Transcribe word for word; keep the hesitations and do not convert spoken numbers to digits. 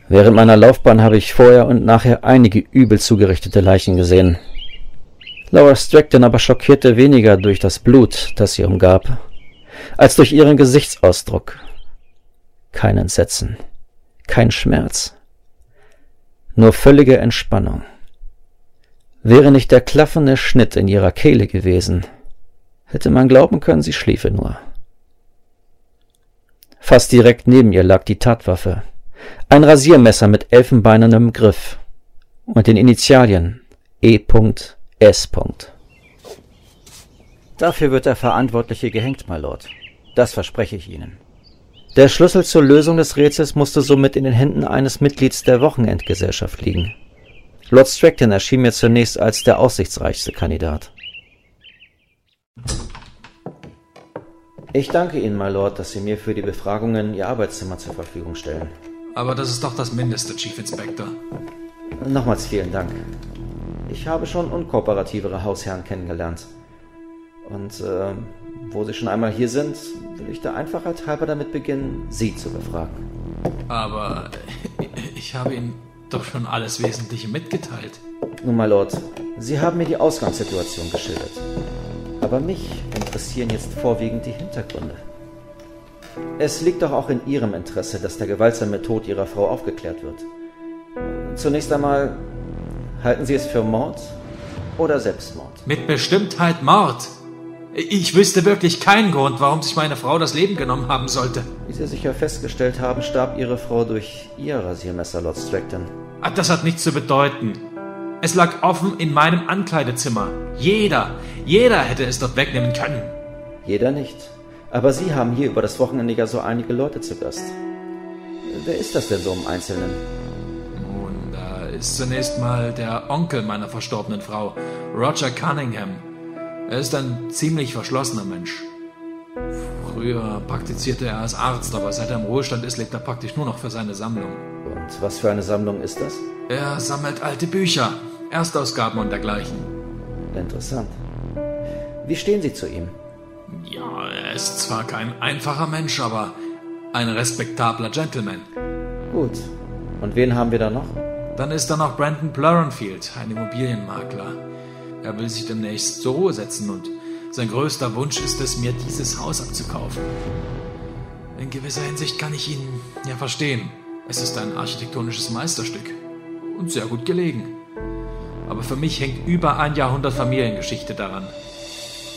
Während meiner Laufbahn habe ich vorher und nachher einige übel zugerichtete Leichen gesehen. Laura Strickton aber schockierte weniger durch das Blut, das sie umgab, als durch ihren Gesichtsausdruck. Kein Entsetzen, kein Schmerz, nur völlige Entspannung. Wäre nicht der klaffende Schnitt in ihrer Kehle gewesen, hätte man glauben können, sie schliefe nur. Fast direkt neben ihr lag die Tatwaffe, ein Rasiermesser mit elfenbeinernem Griff und den Initialien E S. Dafür wird der Verantwortliche gehängt, my Lord. Das verspreche ich Ihnen. Der Schlüssel zur Lösung des Rätsels musste somit in den Händen eines Mitglieds der Wochenendgesellschaft liegen. Lord Strickton erschien mir zunächst als der aussichtsreichste Kandidat. Ich danke Ihnen, my Lord, dass Sie mir für die Befragungen Ihr Arbeitszimmer zur Verfügung stellen. Aber das ist doch das Mindeste, Chief Inspector. Nochmals vielen Dank. Ich habe schon unkooperativere Hausherren kennengelernt. Und äh, wo Sie schon einmal hier sind, will ich der Einfachheit halber damit beginnen, Sie zu befragen. Aber ich habe Ihnen doch schon alles Wesentliche mitgeteilt. Nun, my Lord, Sie haben mir die Ausgangssituation geschildert. Aber mich interessieren jetzt vorwiegend die Hintergründe. Es liegt doch auch in Ihrem Interesse, dass der gewaltsame Tod Ihrer Frau aufgeklärt wird. Zunächst einmal, halten Sie es für Mord oder Selbstmord? Mit Bestimmtheit Mord. Ich wüsste wirklich keinen Grund, warum sich meine Frau das Leben genommen haben sollte. Wie Sie sicher festgestellt haben, starb Ihre Frau durch Ihr Rasiermesser, Lord Strickton. Ach, das hat nichts zu bedeuten. Es lag offen in meinem Ankleidezimmer. Jeder, jeder hätte es dort wegnehmen können. Jeder nicht. Aber Sie haben hier über das Wochenende ja so einige Leute zu Gast. Wer ist das denn so im Einzelnen? Nun, da ist zunächst mal der Onkel meiner verstorbenen Frau, Roger Cunningham. Er ist ein ziemlich verschlossener Mensch. Früher praktizierte er als Arzt, aber seit er im Ruhestand ist, lebt er praktisch nur noch für seine Sammlung. Und was für eine Sammlung ist das? Er sammelt alte Bücher, Erstausgaben und dergleichen. Interessant. Wie stehen Sie zu ihm? Ja, er ist zwar kein einfacher Mensch, aber ein respektabler Gentleman. Gut. Und wen haben wir da noch? Dann ist da noch Brandon Blurrenfield, ein Immobilienmakler. Er will sich demnächst zur Ruhe setzen und sein größter Wunsch ist es, mir dieses Haus abzukaufen. In gewisser Hinsicht kann ich ihn ja verstehen. Es ist ein architektonisches Meisterstück und sehr gut gelegen. Aber für mich hängt über ein Jahrhundert Familiengeschichte daran.